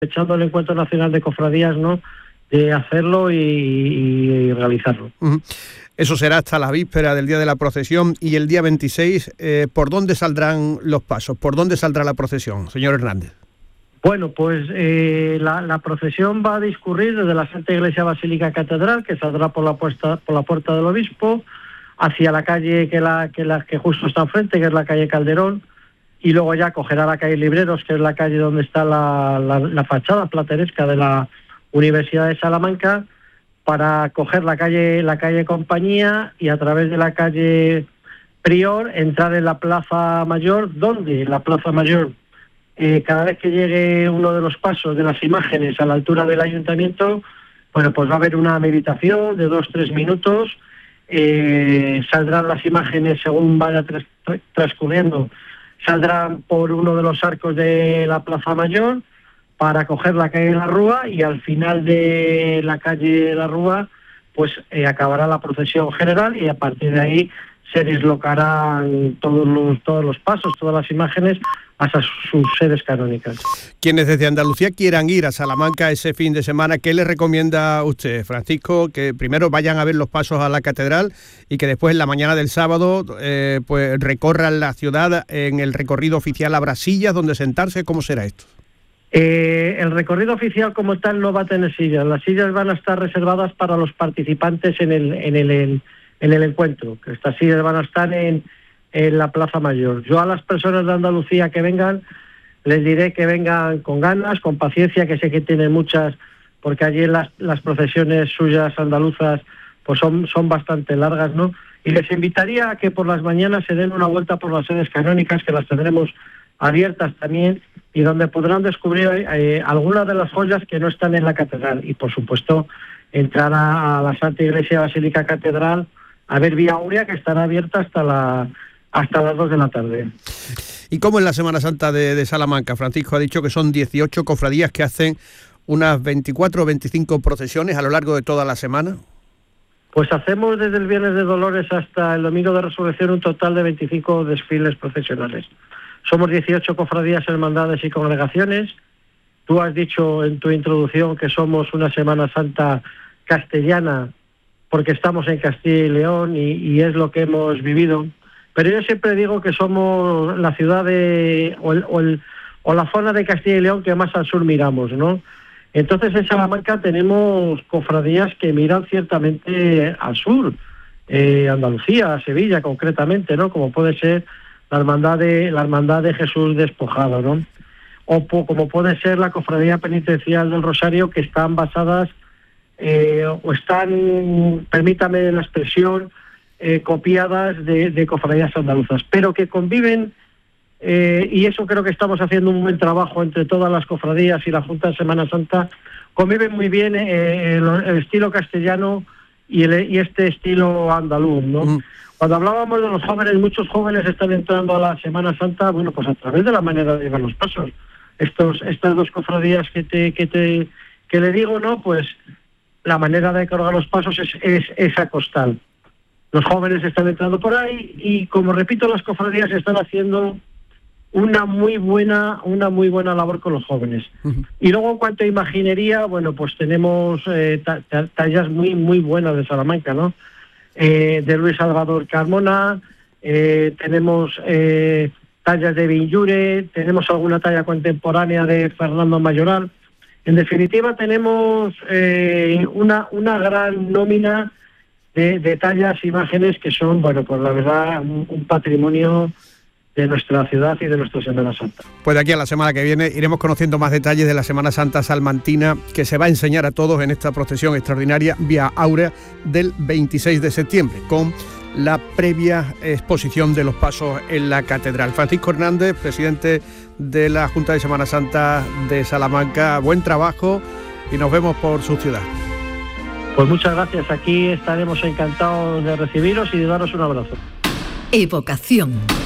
echando el Encuentro Nacional de Cofradías, ¿no?, de hacerlo y realizarlo. Eso será hasta la víspera del día de la procesión. Y el día 26, ¿por dónde saldrán los pasos? ¿Por dónde saldrá la procesión, señor Hernández? Bueno, pues la procesión va a discurrir desde la Santa Iglesia Basílica Catedral, que saldrá por la puerta del Obispo, hacia la calle que justo está enfrente, que es la calle Calderón, y luego ya cogerá la calle Libreros, que es la calle donde está la fachada plateresca de la Universidad de Salamanca, para coger la calle Compañía y a través de la calle Prior entrar en la Plaza Mayor, donde la Plaza Mayor, cada vez que llegue uno de los pasos de las imágenes a la altura del ayuntamiento, bueno, pues va a haber una meditación de 2-3 minutos, saldrán las imágenes según vaya transcurriendo, saldrán por uno de los arcos de la Plaza Mayor para coger la calle de la Rúa, y al final de la calle de la Rúa pues acabará la procesión general, y a partir de ahí se deslocarán todos los pasos, todas las imágenes hasta sus sedes canónicas. Quienes desde Andalucía quieran ir a Salamanca ese fin de semana, ¿qué le recomienda usted, Francisco? Que primero vayan a ver los pasos a la catedral y que después en la mañana del sábado pues recorran la ciudad. En el recorrido oficial habrá sillas donde sentarse. ¿Cómo será esto? El recorrido oficial como tal no va a tener sillas. Las sillas van a estar reservadas para los participantes en el encuentro. Estas sillas van a estar en la Plaza Mayor. Yo a las personas de Andalucía que vengan, les diré que vengan con ganas, con paciencia, que sé que tienen muchas, porque allí las procesiones suyas andaluzas pues son bastante largas, ¿no? Y les invitaría a que por las mañanas se den una vuelta por las sedes canónicas, que las tendremos abiertas también, y donde podrán descubrir algunas de las joyas que no están en la catedral. Y por supuesto entrar a la Santa Iglesia Basílica Catedral a ver Vía Aurea, que estará abierta hasta las 2 de la tarde. ¿Y cómo es la Semana Santa de Salamanca? Francisco ha dicho que son 18 cofradías que hacen unas 24 o 25 procesiones a lo largo de toda la semana. Pues hacemos desde el Viernes de Dolores hasta el Domingo de Resurrección un total de 25 desfiles procesionales. Somos 18 cofradías, hermandades y congregaciones. Tú has dicho en tu introducción que somos una Semana Santa castellana porque estamos en Castilla y León y es lo que hemos vivido. Pero yo siempre digo que somos la ciudad o la zona de Castilla y León que más al sur miramos, ¿no? Entonces en Salamanca tenemos cofradías que miran ciertamente al sur, Andalucía, Sevilla concretamente, ¿no? Como puede ser la hermandad de Jesús Despojado, ¿no? O como puede ser la Cofradía Penitencial del Rosario, que están basadas o están, permítame la expresión, copiadas de cofradías andaluzas, pero que conviven, y eso creo que estamos haciendo un buen trabajo entre todas las cofradías y la Junta de Semana Santa. Conviven muy bien el estilo castellano y este estilo andaluz, ¿no? Cuando hablábamos de los jóvenes, muchos jóvenes están entrando a la Semana Santa, bueno, pues a través de la manera de llevar los pasos. Estas dos cofradías que le digo, ¿no? Pues la manera de cargar los pasos es acostal. Los jóvenes están entrando por ahí y, como repito, las cofradías están haciendo una muy buena labor con los jóvenes. Y luego, en cuanto a imaginería, bueno, pues tenemos tallas muy buenas de Salamanca, ¿no? De Luis Salvador Carmona, tenemos tallas de Vinyure, tenemos alguna talla contemporánea de Fernando Mayoral. En definitiva, tenemos una gran nómina de tallas, imágenes que son, bueno, pues la verdad, un patrimonio de nuestra ciudad y de nuestra Semana Santa. Pues de aquí a la semana que viene iremos conociendo más detalles de la Semana Santa salmantina, que se va a enseñar a todos en esta procesión extraordinaria Vía Aurea del 26 de septiembre, con la previa exposición de los pasos en la catedral. Francisco Hernández, presidente de la Junta de Semana Santa de Salamanca, buen trabajo y nos vemos por su ciudad. Pues muchas gracias, aquí estaremos encantados de recibiros y de daros un abrazo. Evocación.